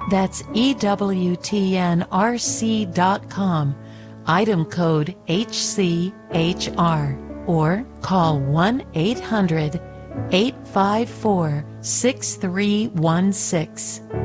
That's EWTNRC.com, item code HCHR, or call 1-800-854-6316.